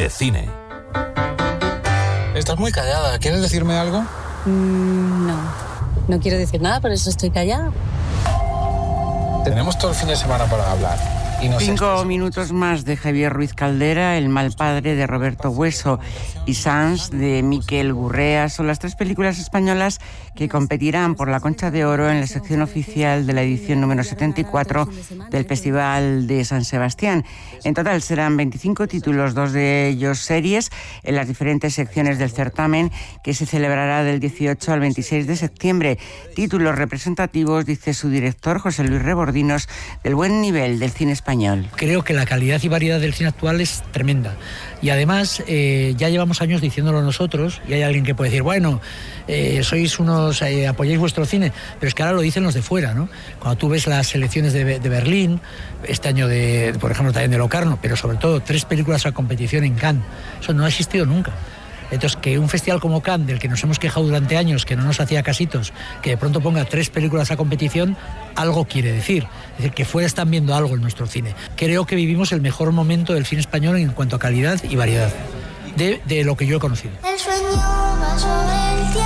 de cine. Estás muy callada. ¿Quieres decirme algo? No quiero decir nada, por eso estoy callada. Tenemos todo el fin de semana para hablar. 5 minutos más de Javier Ruiz Caldera, El mal padre de Roberto Hueso y Sans de Miquel Gurrea son las 3 películas españolas que competirán por la Concha de Oro en la sección oficial de la edición número 74 del Festival de San Sebastián. En total serán 25 títulos, 2 de ellos series, en las diferentes secciones del certamen, que se celebrará del 18 al 26 de septiembre. Títulos representativos, dice su director, José Luis Rebordinos, del buen nivel del cine español. Creo que la calidad y variedad del cine actual es tremenda. Y además, ya llevamos años diciéndolo nosotros, y hay alguien que puede decir, bueno, sois unos, apoyáis vuestro cine, pero es que ahora lo dicen los de fuera, ¿no? Cuando tú ves las selecciones de Berlín, este año por ejemplo, también de Locarno, pero sobre todo 3 películas a competición en Cannes, eso no ha existido nunca. Entonces, que un festival como Cannes, del que nos hemos quejado durante años, que no nos hacía casitos, que de pronto ponga 3 películas a competición, algo quiere decir. Es decir, que fuera están viendo algo en nuestro cine. Creo que vivimos el mejor momento del cine español en cuanto a calidad y variedad, de lo que yo he conocido. El sueño va sobre el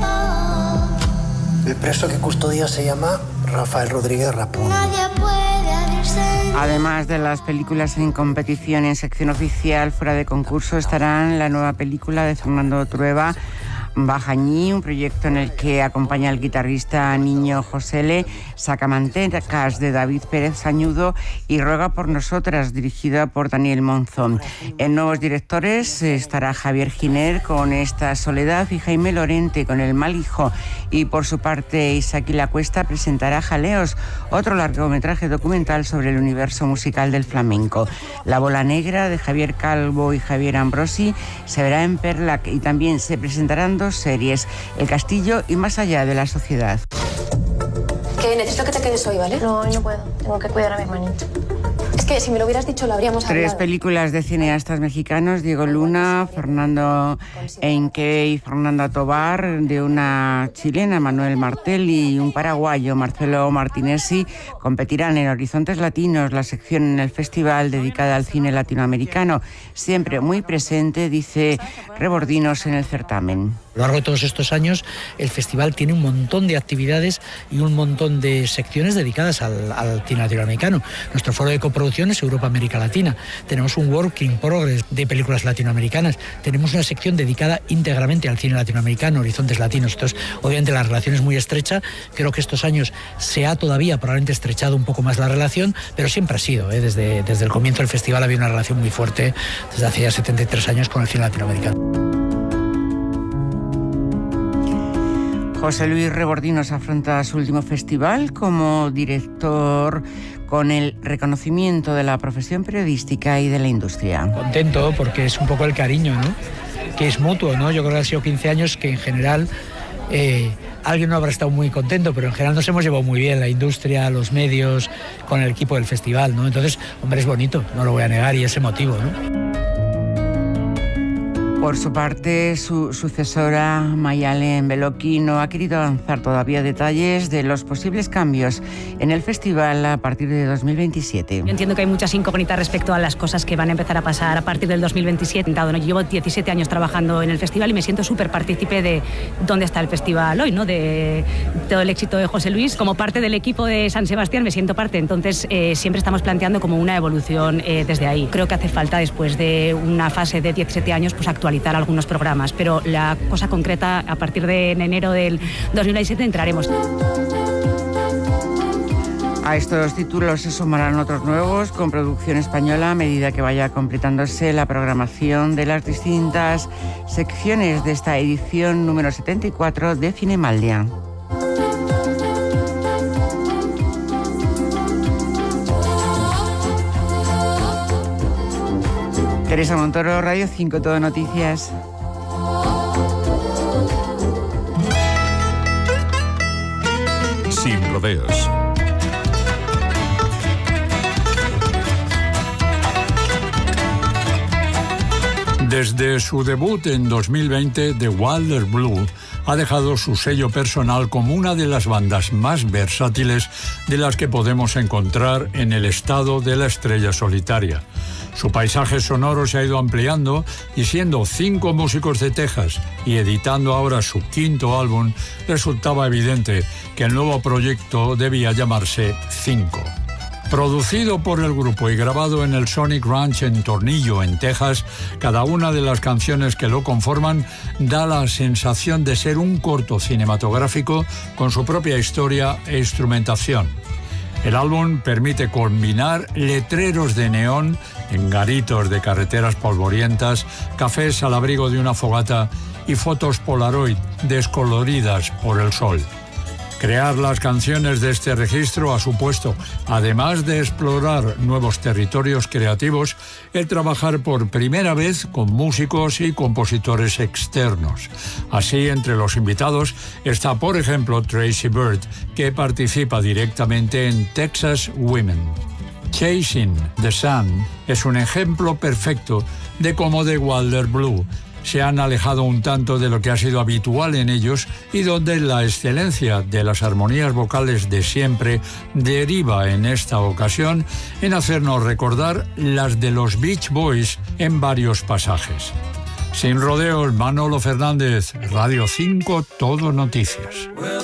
tiempo. El preso que custodia se llama Rafael Rodríguez Rapón. Nadie puede abrirse. Además de las películas en competición en sección oficial, fuera de concurso estarán la nueva película de Fernando Trueba, Bajañí, un proyecto en el que acompaña al guitarrista Niño Josele, Sacamantecas de David Pérez Sañudo y Ruega por nosotras, dirigida por Daniel Monzón. En nuevos directores estará Javier Giner con Esta soledad y Jaime Lorente con El mal hijo, y por su parte Isaki Lacuesta presentará Jaleos, otro largometraje documental sobre el universo musical del flamenco. La bola negra de Javier Calvo y Javier Ambrosi se verá en Perlac, y también se presentarán 2 series, El castillo y Más allá de la sociedad. Que necesito que te quedes hoy, ¿vale? No, hoy no puedo. Tengo que cuidar a mi hermanito. Es que si me lo hubieras dicho lo habríamos hablado. 3 películas de cineastas mexicanos, Diego Luna, Fernando Enque y Fernanda Tobar, de una chilena, Manuel Martelli, y un paraguayo, Marcelo Martinesi, competirán en Horizontes Latinos, la sección en el festival dedicada al cine latinoamericano, siempre muy presente, dice Rebordinos, en el certamen. A lo largo de todos estos años, el festival tiene un montón de actividades y un montón de secciones dedicadas al cine latinoamericano. Nuestro foro de coproducciones, Europa-América Latina. Tenemos un Work in Progress de películas latinoamericanas. Tenemos una sección dedicada íntegramente al cine latinoamericano, Horizontes Latinos. Entonces, obviamente, la relación es muy estrecha. Creo que estos años se ha todavía probablemente estrechado un poco más la relación, pero siempre ha sido. Desde el comienzo del festival había una relación muy fuerte, desde hace ya 73 años, con el cine latinoamericano. José Luis Rebordinos afronta su último festival como director, con el reconocimiento de la profesión periodística y de la industria. Contento porque es un poco el cariño, ¿no? Que es mutuo, ¿no? Yo creo que han sido 15 años que en general alguien no habrá estado muy contento, pero en general nos hemos llevado muy bien, la industria, los medios, con el equipo del festival, ¿no? Entonces, hombre, es bonito, no lo voy a negar, y es emotivo, ¿no? Por su parte, su sucesora, Mayalen Beloki, no ha querido avanzar todavía detalles de los posibles cambios en el festival a partir de 2027. Yo entiendo que hay muchas incógnitas respecto a las cosas que van a empezar a pasar a partir del 2027. Yo llevo 17 años trabajando en el festival y me siento súper partícipe de dónde está el festival hoy, ¿no? De todo el éxito de José Luis. Como parte del equipo de San Sebastián me siento parte, entonces siempre estamos planteando como una evolución desde ahí. Creo que hace falta, después de una fase de 17 años, pues actualizar algunos programas, pero la cosa concreta, a partir de enero del 2027 entraremos. A estos títulos se sumarán otros nuevos con producción española a medida que vaya completándose la programación de las distintas secciones de esta edición número 74 de Cinemaldia. Teresa Montoro, Radio 5, Todo Noticias. Sin rodeos. Desde su debut en 2020, The Wilder Blue ha dejado su sello personal como una de las bandas más versátiles de las que podemos encontrar en el estado de la estrella solitaria. Su paisaje sonoro se ha ido ampliando y siendo 5 músicos de Texas y editando ahora su 5º álbum, resultaba evidente que el nuevo proyecto debía llamarse 5. Producido por el grupo y grabado en el Sonic Ranch en Tornillo, en Texas, cada una de las canciones que lo conforman da la sensación de ser un corto cinematográfico con su propia historia e instrumentación. El álbum permite combinar letreros de neón en garitos de carreteras polvorientas, cafés al abrigo de una fogata y fotos Polaroid descoloridas por el sol. Crear las canciones de este registro ha supuesto, además de explorar nuevos territorios creativos, el trabajar por primera vez con músicos y compositores externos. Así, entre los invitados está, por ejemplo, Tracy Byrd, que participa directamente en Texas Women. Chasing the Sun es un ejemplo perfecto de cómo The Wilder Blue se han alejado un tanto de lo que ha sido habitual en ellos y donde la excelencia de las armonías vocales de siempre deriva en esta ocasión en hacernos recordar las de los Beach Boys en varios pasajes. Sin rodeos, Manolo Fernández, Radio 5, Todo Noticias.